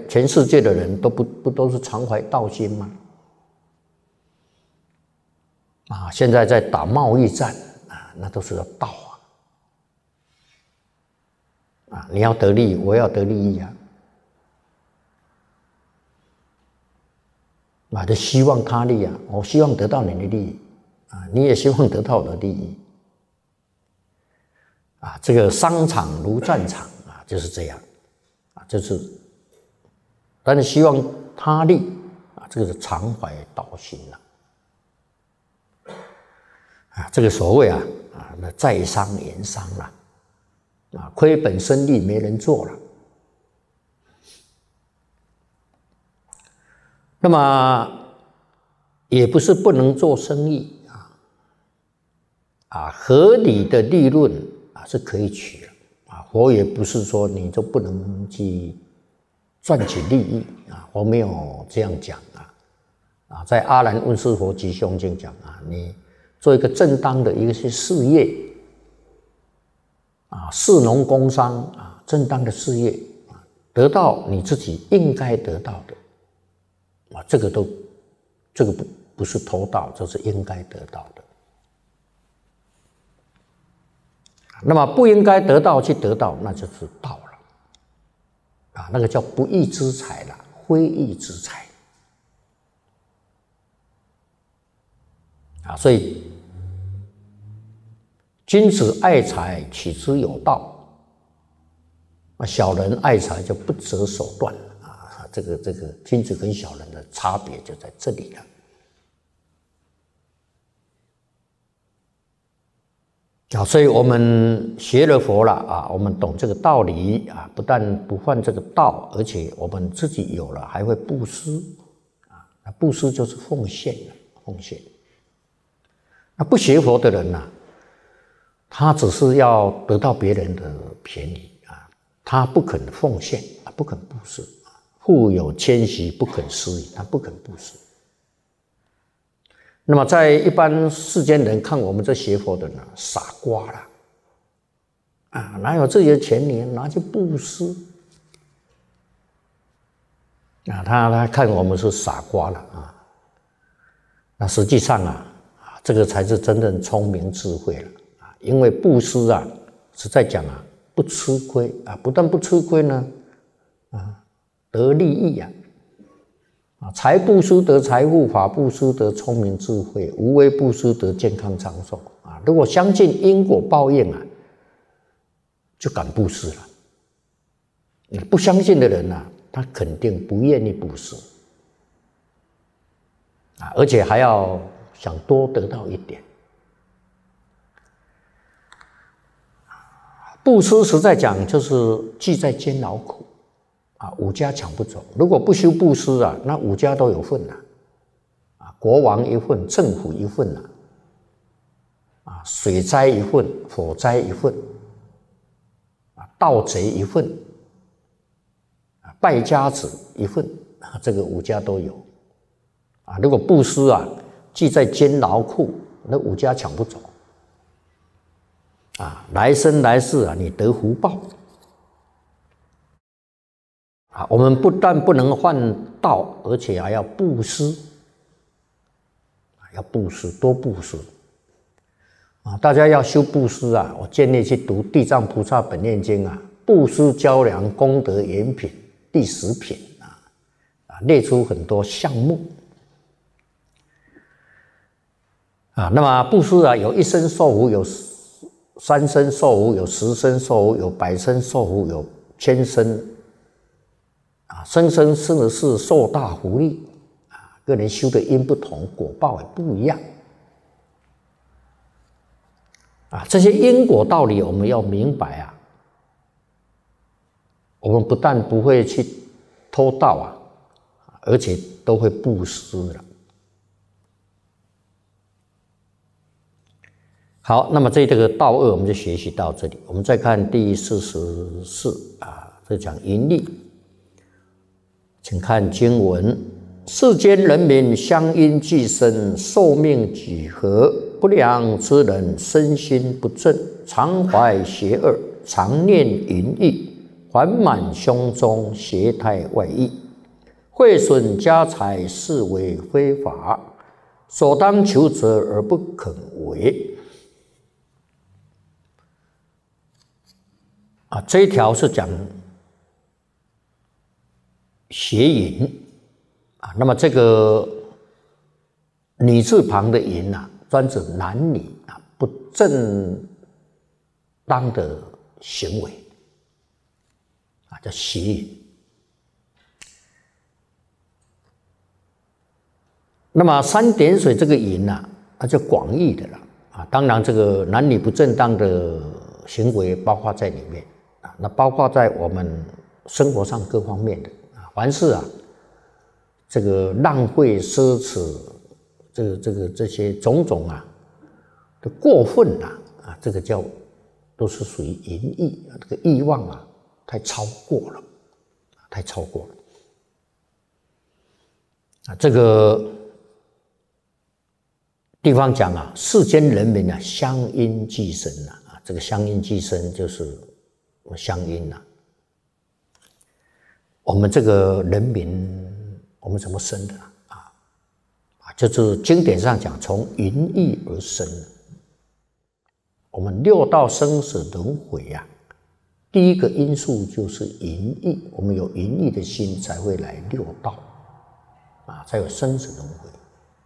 全世界的人都不都是常怀道心吗？现在在打贸易战那都是要道你要得利益，我要得利益就希望他利我希望得到你的利益你也希望得到我的利益这个商场如战场就是这样就是，但是希望他利这个是常怀道心这个所谓那在商言商亏本生利没人做了。那么也不是不能做生意合理的利润是可以取的佛也不是说你就不能去赚取利益佛没有这样讲在《阿难问事佛吉凶经》讲你做一个正当的一个事业士农工商正当的事业得到你自己应该得到的这个不是偷盗，这是应该得到的。那么不应该得到去得到，那就是盗了那个叫不义之财了，非义之财所以君子爱财，取之有道小人爱财就不择手段这个君子跟小人的差别就在这里了。所以我们学了佛了我们懂这个道理不但不犯这个道，而且我们自己有了还会布施布施就是奉献那不学佛的人他只是要得到别人的便宜他不肯奉献不肯布施富有谦虚不肯施他不肯布施。那么在一般世间人看我们这学佛的人傻瓜了哪有自己的钱你拿去布施他看我们是傻瓜了那实际上这个才是真正聪明智慧了因为布施是在讲不吃亏不但不吃亏呢得利益财布施得财富，法布施得聪明智慧，无为布施得健康长寿如果相信因果报应就敢布施了。不相信的人他肯定不愿意布施而且还要想多得到一点。布施实在讲就是既在艰劳苦五家抢不走。如果不修布施那五家都有份国王一份，政府一份水灾一份，火灾一份盗贼一份败家子一份这个五家都有如果布施既在艰劳苦，那五家抢不走来生来世你得福报我们不但不能犯道，而且还要布施多布施大家要修布施我建议去读《地藏菩萨本愿经》布施交粮功德严品第10品列出很多项目那么布施有一生受福，有3生受福，有10生受福，有100生受福，有1000生生生世世受大福利个人修的因不同，果报也不一样这些因果道理我们要明白我们不但不会去偷盗而且都会布施了。好，那么这个道2我们就学习到这里。我们再看第44这讲盈利。请看经文：世间人民相因俱生，寿命几何？不良之人身心不正，常怀邪恶，常念淫欲， 烦满胸中，邪态外溢，毁损家财，是为非法，所当求责而不肯为。这一条是讲邪淫那么这个女字旁的淫专指男女不正当的行为叫邪淫。那么三点水这个淫就广义的了当然这个男女不正当的行为包括在里面那包括在我们生活上各方面的凡是这个浪费奢侈这些种种的过分这个都是属于淫欲这个欲望太超过了，太超过了这个地方讲世间人民相因俱生这个相因俱生就是相因我们这个人民我们怎么生的就是经典上讲从淫欲而生我们六道生死轮回第一个因素就是淫欲，我们有淫欲的心才会来六道才有生死轮回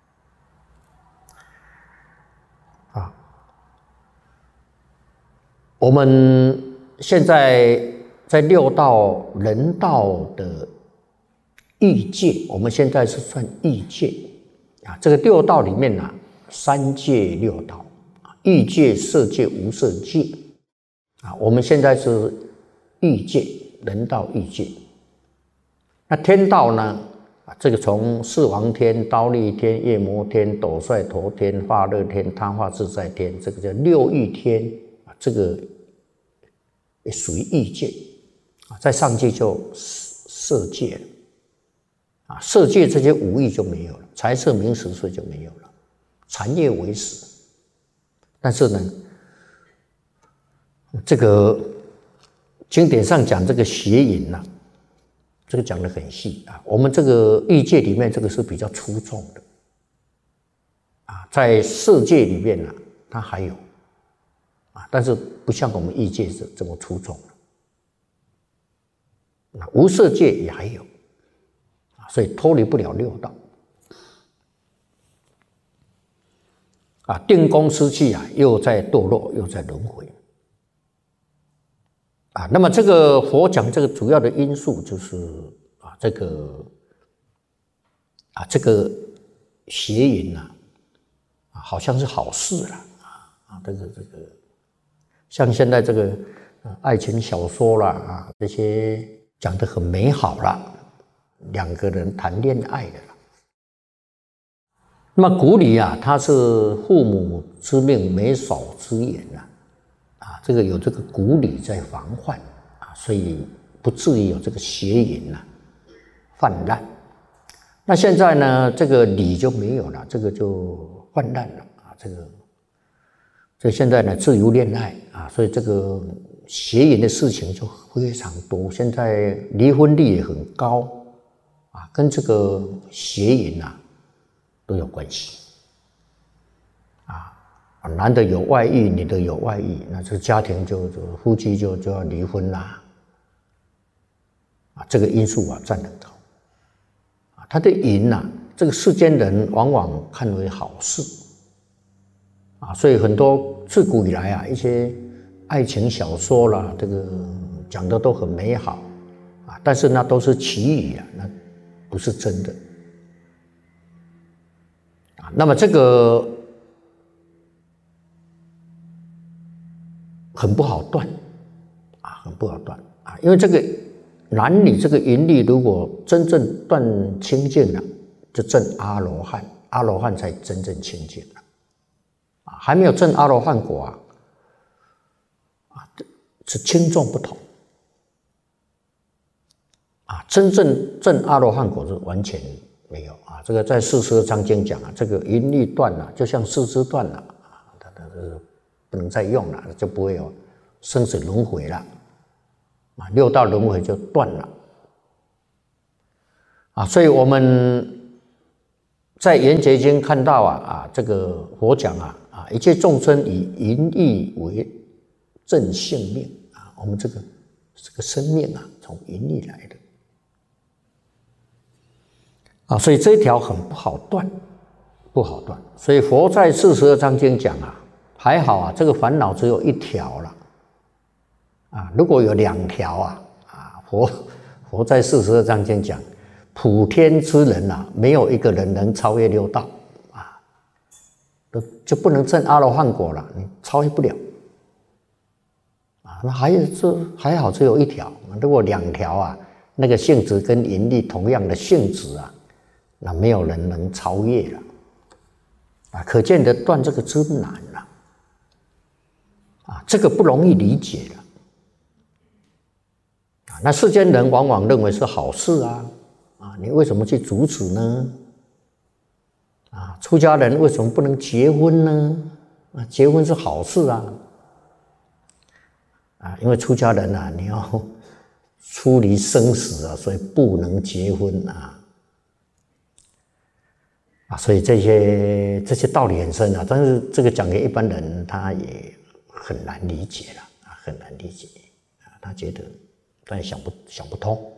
我们现在在六道人道的欲界，我们现在是算欲界这个六道里面三界六道欲界、色界、无色界我们现在是欲界，人道欲界。那天道呢这个从四王天、忉利天、夜摩天、斗率陀天、化乐天、他化自在天，这个叫六欲天这个也属于欲界在上界就色界了色界这些五欲就没有了，财色名食睡就没有了，产业为食。但是呢这个经典上讲这个邪淫这个讲得很细我们这个欲界里面这个是比较粗重的在色界里面它还有但是不像我们欲界是这么粗重无色界也还有所以脱离不了六道定功失去又在堕落，又在轮回那么这个佛讲这个主要的因素就是这个邪淫好像是好事了这个像现在这个爱情小说啦这些讲得很美好了，两个人谈恋爱的那么古礼它是父母之命，媒叟之言这个有这个古礼在防范所以不至于有这个邪淫泛滥。那现在呢这个礼就没有了，这个就泛滥了所以现在呢自由恋爱所以这个邪淫的事情就非常多，现在离婚率也很高跟这个邪淫都有关系男的有外遇，女的有外遇，那这个家庭就夫妻就要离婚啦这个因素占很高他的淫这个世间人往往看为好事所以很多自古以来一些爱情小说啦这个讲的都很美好但是那都是奇语那不是真的那么这个很不好断很不好断因为这个男女这个淫欲如果真正断清净了，就证阿罗汉，阿罗汉才真正清净了还没有证阿罗汉果是轻重不同真正证阿罗汉果是完全没有这个在四十章经讲这个淫欲断了，就像四肢断了它不能再用了，就不会有生死轮回了六道轮回就断了。所以我们在《圆觉经》看到这个佛讲一切众生以淫欲为正性命我们这个生命从淫欲来的所以这一条很不好断，不好断。所以佛在42章经讲还好这个烦恼只有一条了如果有2条佛在42章经讲，普天之人没有一个人能超越六道就不能证阿罗汉果了，你超越不了那还好只有一条，如果2条那个性质跟淫欲同样的性质那没有人能超越了可见得断这个之难了这个不容易理解了那世间人往往认为是好事你为什么去阻止呢？出家人为什么不能结婚呢？结婚是好事因为出家人你要出离生死所以不能结婚所以这些道理很深但是这个讲给一般人他也很难理解了很难理解他觉得他也想不通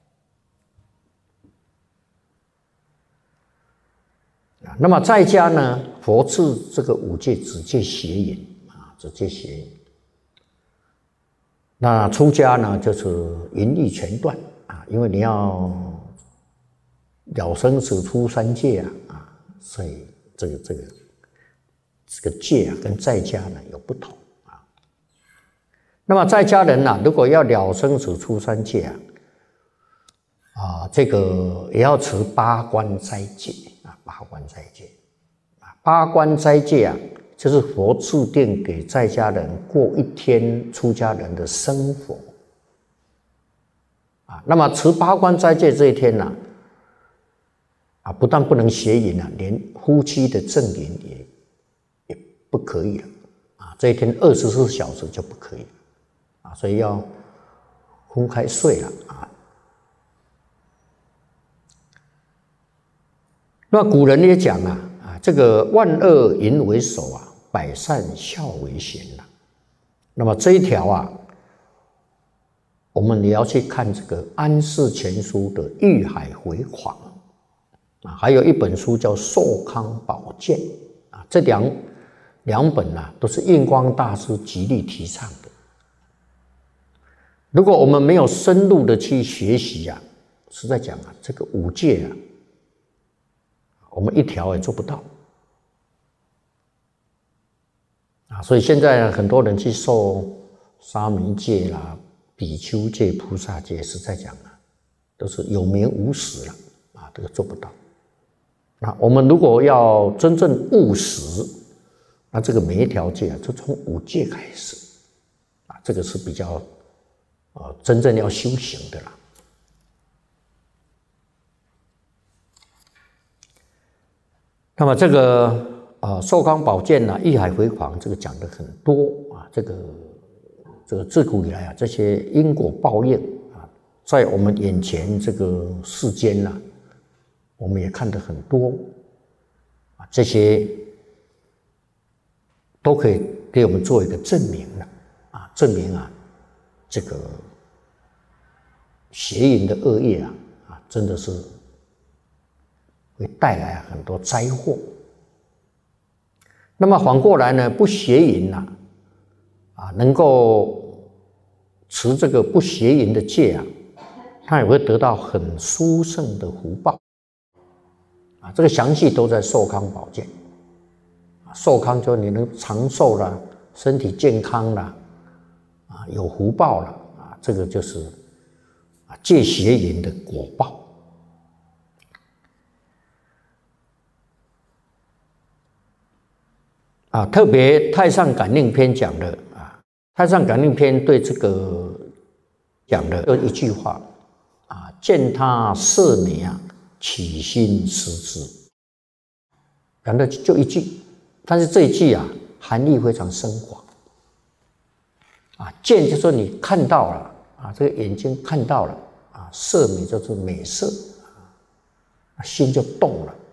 那么在家呢，佛制这个5戒只戒邪淫只戒邪淫。那出家呢，就是淫欲全断因为你要了生死出3戒所以这个戒跟在家呢有不同那么在家人如果要了生死出3戒这个也要持8关斋戒8关斋戒8关斋戒就是佛制定给在家人过一天出家人的生活那么持8关斋戒这一天不但不能邪淫连夫妻的正淫也不可以了这一天24小时就不可以了所以要分开睡了那古人也讲这个万恶淫为首百善孝为先那么这一条我们也要去看这个安世全书的《欲海回狂》还有一本书叫《寿康宝鉴》这两本都是印光大师极力提倡的。如果我们没有深入的去学习实在讲这个5戒我们一条也做不到所以现在很多人去受沙弥戒啦、比丘戒、菩萨戒，实在讲都是有名无实了这个做不到。那我们如果要真正务实，那这个每一条戒就从5戒开始这个是比较真正要修行的啦。那么这个寿康宝鉴欲海回狂这个讲的很多这个自古以来这些因果报应在我们眼前这个世间我们也看得很多这些都可以给我们做一个证明了证明这个邪淫的恶业真的是会带来很多灾祸。那么反过来呢，不邪淫能够持这个不邪淫的戒他也会得到很殊胜的福报这个详细都在寿康宝鉴。寿康就你能长寿啦，身体健康啦有福报了这个就是戒邪淫的果报。特别《太上感应篇》讲的太上感应篇》对这个讲的有一句话见他色美起心思之，讲的就一句，但是这一句含义非常深广见就是说你看到了啊，这个眼睛看到了啊，色美就是美色，心就动了